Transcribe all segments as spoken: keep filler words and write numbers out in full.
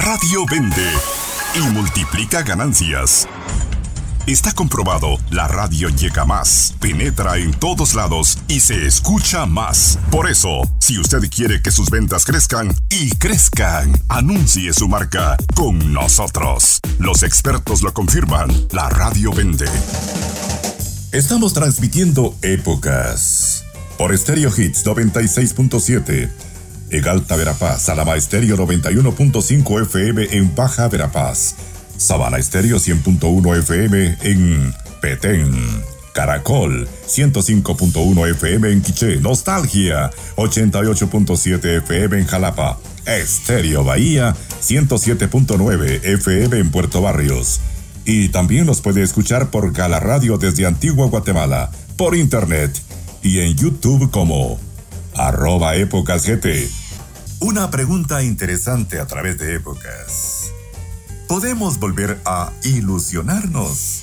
radio vende y multiplica ganancias. Está comprobado, la radio llega más, penetra en todos lados y se escucha más. Por eso, si usted quiere que sus ventas crezcan y crezcan, anuncie su marca con nosotros. Los expertos lo confirman, la radio vende. Estamos transmitiendo Épocas por Stereo Hits noventa y seis punto siete. En Alta Verapaz, Alama Estéreo noventa y uno punto cinco F M en Baja Verapaz, Sabana Estéreo cien punto uno F M en Petén, Caracol ciento cinco punto uno F M en Quiché, Nostalgia ochenta y ocho punto siete F M en Jalapa, Estéreo Bahía ciento siete punto nueve F M en Puerto Barrios. Y también nos puede escuchar por Gala Radio desde Antigua Guatemala, por internet y en YouTube como arroba Épocas G T. Una pregunta interesante a través de Épocas. ¿Podemos volver a ilusionarnos?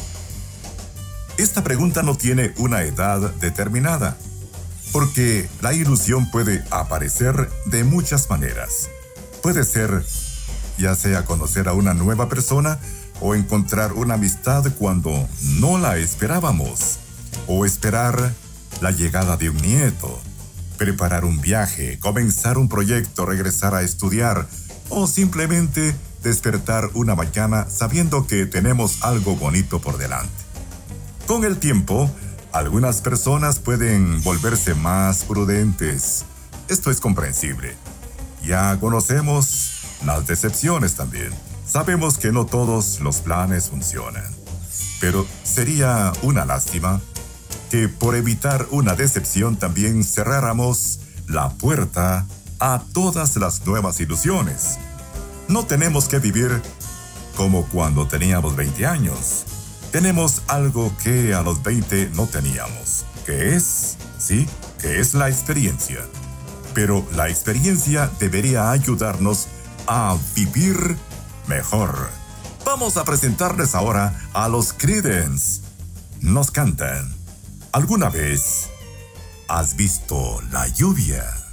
Esta pregunta no tiene una edad determinada, porque la ilusión puede aparecer de muchas maneras. Puede ser, ya sea conocer a una nueva persona o encontrar una amistad cuando no la esperábamos, o esperar la llegada de un nieto, preparar un viaje, comenzar un proyecto, regresar a estudiar, o simplemente despertar una mañana sabiendo que tenemos algo bonito por delante. Con el tiempo, algunas personas pueden volverse más prudentes. Esto es comprensible. Ya conocemos las decepciones también. Sabemos que no todos los planes funcionan. Pero sería una lástima que por evitar una decepción también cerráramos la puerta a todas las nuevas ilusiones. No tenemos que vivir como cuando teníamos veinte años. Tenemos algo que a los veinte no teníamos, que es, sí, que es la experiencia. Pero la experiencia debería ayudarnos a vivir mejor. Vamos a presentarles ahora a los Creedence. Nos cantan: ¿alguna vez has visto la lluvia?